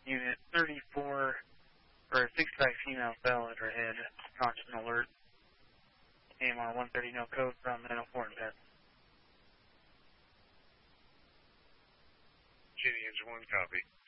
Unit 34, or 65 female fell at her head. Conscious and alert. AMR 130, no code from 904 in bed. Jenny, engine 1, copy.